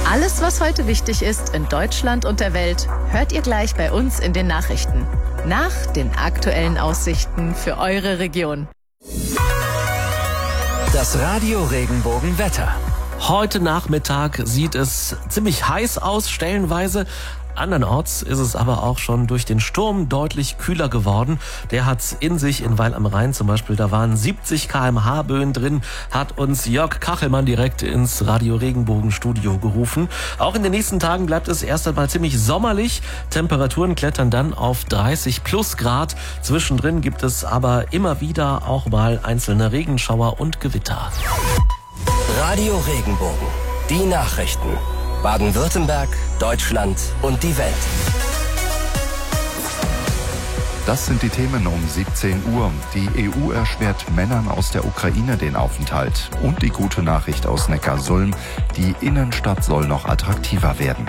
Alles, was heute wichtig ist in Deutschland und der Welt, hört ihr gleich bei uns in den Nachrichten. Nach den aktuellen Aussichten für eure Region. Das Radio Regenbogen-Wetter. Heute Nachmittag sieht es ziemlich heiß aus, stellenweise. Andernorts ist es aber auch schon durch den Sturm deutlich kühler geworden. Der hat's in sich in Weil am Rhein zum Beispiel. Da waren 70 km/h Böen drin, hat uns Jörg Kachelmann direkt ins Radio Regenbogen Studio gerufen. Auch in den nächsten Tagen bleibt es erst einmal ziemlich sommerlich. Temperaturen klettern dann auf 30 plus Grad. Zwischendrin gibt es aber immer wieder auch mal einzelne Regenschauer und Gewitter. Radio Regenbogen. Die Nachrichten. Baden-Württemberg, Deutschland und die Welt. Das sind die Themen um 17 Uhr. Die EU erschwert Männern aus der Ukraine den Aufenthalt. Und die gute Nachricht aus Neckarsulm: die Innenstadt soll noch attraktiver werden.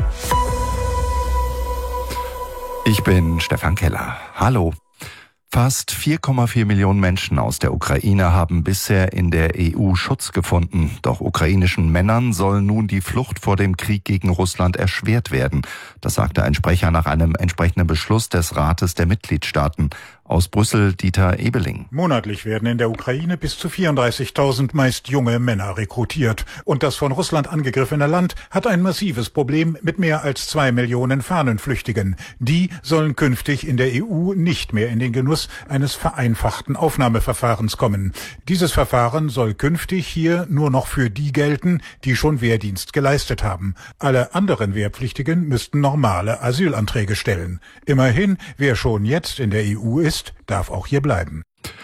Ich bin Stefan Keller. Hallo. Fast 4,4 Millionen Menschen aus der Ukraine haben bisher in der EU Schutz gefunden. Doch ukrainischen Männern soll nun die Flucht vor dem Krieg gegen Russland erschwert werden. Das sagte ein Sprecher nach einem entsprechenden Beschluss des Rates der Mitgliedstaaten. Aus Brüssel Dieter Ebeling. Monatlich werden in der Ukraine bis zu 34.000 meist junge Männer rekrutiert. Und das von Russland angegriffene Land hat ein massives Problem mit mehr als 2 Millionen Fahnenflüchtigen. Die sollen künftig in der EU nicht mehr in den Genuss eines vereinfachten Aufnahmeverfahrens kommen. Dieses Verfahren soll künftig hier nur noch für die gelten, die schon Wehrdienst geleistet haben. Alle anderen Wehrpflichtigen müssten normale Asylanträge stellen. Immerhin, wer schon jetzt in der EU ist, darf auch hier bleiben.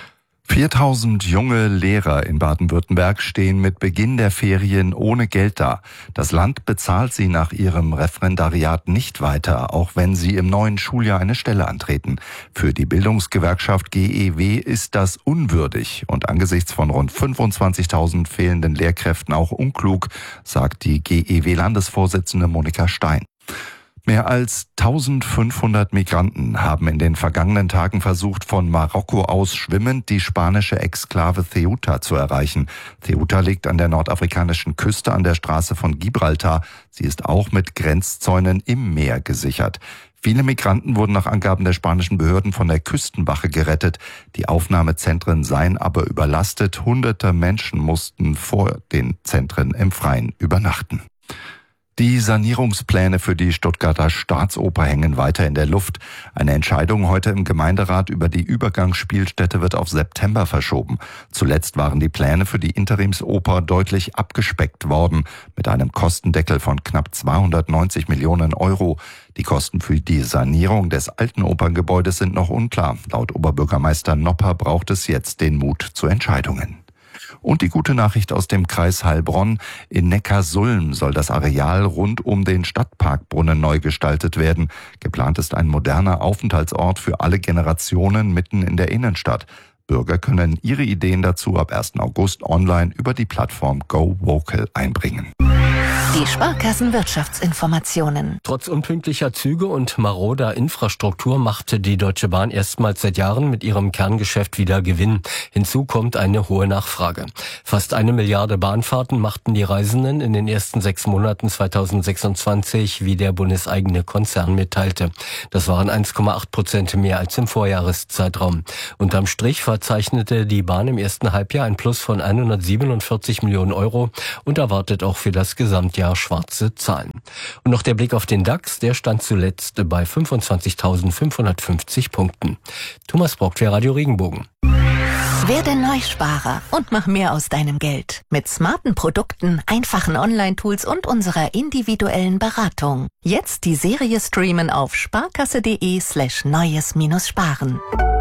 4.000 junge Lehrer in Baden-Württemberg stehen mit Beginn der Ferien ohne Geld da. Das Land bezahlt sie nach ihrem Referendariat nicht weiter, auch wenn sie im neuen Schuljahr eine Stelle antreten. Für die Bildungsgewerkschaft GEW ist das unwürdig und angesichts von rund 25.000 fehlenden Lehrkräften auch unklug, sagt die GEW-Landesvorsitzende Monika Stein. Mehr als 1500 Migranten haben in den vergangenen Tagen versucht, von Marokko aus schwimmend die spanische Exklave Ceuta zu erreichen. Ceuta liegt an der nordafrikanischen Küste an der Straße von Gibraltar. Sie ist auch mit Grenzzäunen im Meer gesichert. Viele Migranten wurden nach Angaben der spanischen Behörden von der Küstenwache gerettet. Die Aufnahmezentren seien aber überlastet. Hunderte Menschen mussten vor den Zentren im Freien übernachten. Die Sanierungspläne für die Stuttgarter Staatsoper hängen weiter in der Luft. Eine Entscheidung heute im Gemeinderat über die Übergangsspielstätte wird auf September verschoben. Zuletzt waren die Pläne für die Interimsoper deutlich abgespeckt worden, mit einem Kostendeckel von knapp 290 Millionen Euro. Die Kosten für die Sanierung des alten Operngebäudes sind noch unklar. Laut Oberbürgermeister Nopper braucht es jetzt den Mut zu Entscheidungen. Und die gute Nachricht aus dem Kreis Heilbronn: in Neckarsulm soll das Areal rund um den Stadtparkbrunnen neu gestaltet werden. Geplant ist ein moderner Aufenthaltsort für alle Generationen mitten in der Innenstadt. Bürger können ihre Ideen dazu ab 1. August online über die Plattform GoVocal einbringen. Die Sparkassenwirtschaftsinformationen. Trotz unpünktlicher Züge und maroder Infrastruktur machte die Deutsche Bahn erstmals seit Jahren mit ihrem Kerngeschäft wieder Gewinn. Hinzu kommt eine hohe Nachfrage. Fast 1 Milliarde Bahnfahrten machten die Reisenden in den ersten 6 Monaten 2026, wie der bundeseigene Konzern mitteilte. Das waren 1,8% mehr als im Vorjahreszeitraum. Unterm Strich verzeichnete die Bahn im ersten Halbjahr ein Plus von 147 Millionen Euro und erwartet auch für das Gesamtjahr schwarze Zahlen. Und noch der Blick auf den DAX, der stand zuletzt bei 25.550 Punkten. Thomas Brock für Radio Regenbogen. Werde Neusparer und mach mehr aus deinem Geld. Mit smarten Produkten, einfachen Online-Tools und unserer individuellen Beratung. Jetzt die Serie streamen auf sparkasse.de/neues-sparen.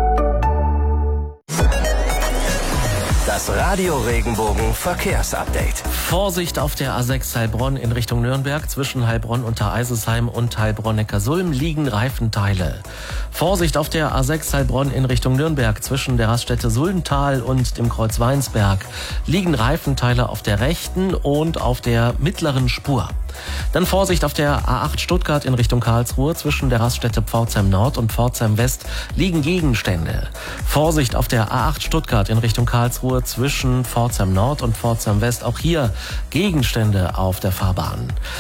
Das Radio Regenbogen Verkehrsupdate. Vorsicht auf der A6 Heilbronn in Richtung Nürnberg. Zwischen Heilbronn unter Eisesheim und Heilbronn-Neckarsulm liegen Reifenteile. Vorsicht auf der A6 Heilbronn in Richtung Nürnberg. Zwischen der Raststätte Suldental und dem Kreuz Weinsberg liegen Reifenteile auf der rechten und auf der mittleren Spur. Dann Vorsicht auf der A8 Stuttgart in Richtung Karlsruhe. Zwischen der Raststätte Pforzheim Nord und Pforzheim West liegen Gegenstände. Vorsicht auf der A8 Stuttgart in Richtung Karlsruhe. Zwischen Pforzheim Nord und Pforzheim West auch hier Gegenstände auf der Fahrbahn.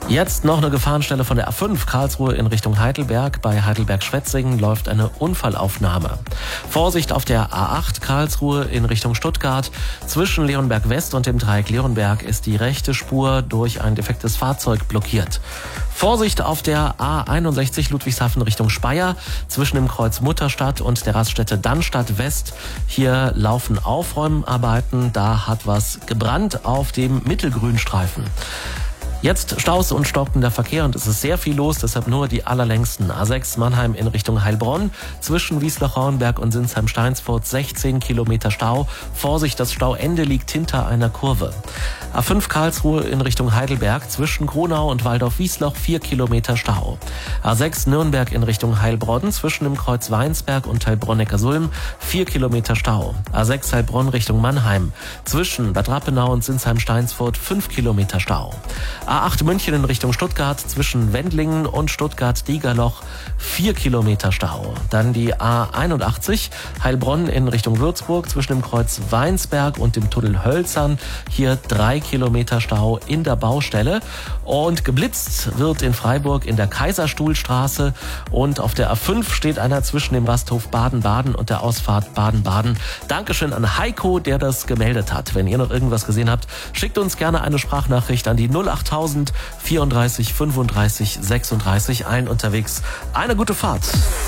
Jetzt noch eine Gefahrenstelle von der A5 Karlsruhe in Richtung Heidelberg. Bei Heidelberg-Schwetzingen läuft eine Unfallaufnahme. Vorsicht auf der A8 Karlsruhe in Richtung Stuttgart. Zwischen Leonberg West und dem Dreieck Leonberg ist die rechte Spur durch ein defektes Fahrzeug blockiert. Vorsicht auf der A61 Ludwigshafen Richtung Speyer. Zwischen dem Kreuz Mutterstadt und der Raststätte Dannstatt West. Hier laufen Aufräumarbeiten. Da hat was gebrannt auf dem Mittelgrünstreifen. Jetzt Staus und stockender Verkehr und es ist sehr viel los, deshalb nur die allerlängsten. A6 Mannheim in Richtung Heilbronn, zwischen Wiesloch-Hornberg und Sinsheim-Steinsfurt 16 Kilometer Stau. Vorsicht, das Stauende liegt hinter einer Kurve. A5 Karlsruhe in Richtung Heidelberg, zwischen Gronau und Waldorf-Wiesloch 4 Kilometer Stau. A6 Nürnberg in Richtung Heilbronn, zwischen dem Kreuz Weinsberg und Heilbronn-Neckarsulm 4 Kilometer Stau. A6 Heilbronn Richtung Mannheim, zwischen Bad Rappenau und Sinsheim-Steinsfurt 5 Kilometer Stau. A8 München in Richtung Stuttgart, zwischen Wendlingen und Stuttgart-Diegerloch 4 Kilometer Stau. Dann die A81 Heilbronn in Richtung Würzburg, zwischen dem Kreuz Weinsberg und dem Tunnel Hölzern. Hier 3 Kilometer Stau in der Baustelle. Und geblitzt wird in Freiburg in der Kaiserstuhlstraße. Und auf der A5 steht einer zwischen dem Rasthof Baden-Baden und der Ausfahrt Baden-Baden. Dankeschön an Heiko, der das gemeldet hat. Wenn ihr noch irgendwas gesehen habt, schickt uns gerne eine Sprachnachricht an die 08000 34 35 36. Allen unterwegs eine gute Fahrt.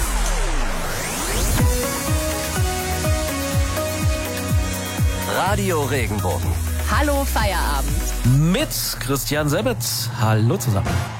Radio Regenbogen. Hallo Feierabend. Mit Christian Sebet. Hallo zusammen.